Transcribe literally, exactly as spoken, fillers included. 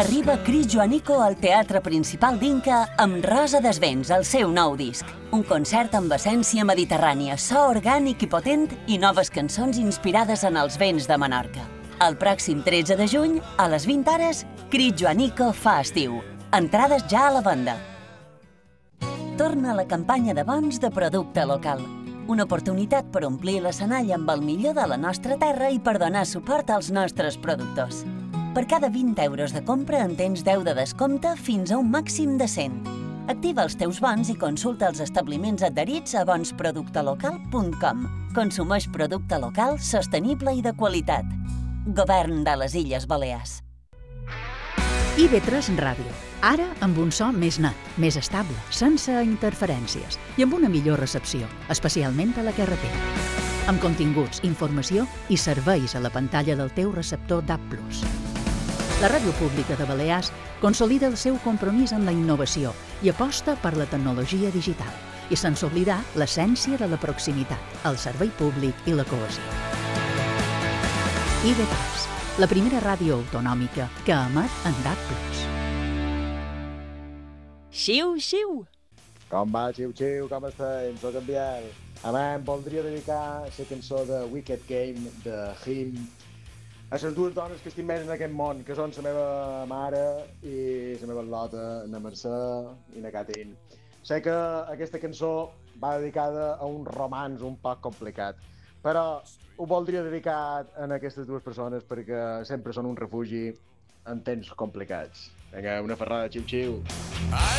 Arriba Cris Joanico al Teatre Principal d'Inca amb Rosa Desvens, el seu nou disc. Un concert amb essència mediterrània, so orgànic i potent i noves cançons inspirades en els vents de Menorca. El pròxim tretze de juny, a les vint hores, Cris Joanico fa estiu. Entrades ja a la venda. Torna la campanya de bons de producte local. Una oportunitat per omplir l'escenari amb el millor de la nostra terra i per donar suport als nostres productors. Per cada vint euros de compra en tens deu de descompte fins a un màxim de cent. Activa els teus bons i consulta els establiments adherits a bons producte local punt com. Consumeix producte local, sostenible i de qualitat. Govern de les Illes Balears. I ve tres Ràdio. Ara amb un so més net, més estable, sense interferències i amb una millor recepció, especialment a la carretera. Amb continguts, informació i serveis a la pantalla del teu receptor D A B plus. La Ràdio Pública de Balears consolida el seu compromís amb la innovació i aposta per la tecnologia digital i sense oblidar l'essència de la proximitat, el servei públic i la cohesió. I ve tres, la primera ràdio autonòmica que emet en D A B plus. Xiu, xiu! Com va, xiu, xiu, com estem? Soc en Biel. A mi em voldria dedicar la cançó de Wicked Game, de Him, a les dues dones que estic més en aquest món, que són la meva mare i la meva lota, na Mercè i na Catin. Sé que aquesta cançó va dedicada a un romanç un poc complicat, però ho voldria dedicar a aquestes dues persones perquè sempre són un refugi en temps complicats. Vinga, una ferrada, xiu, xiu.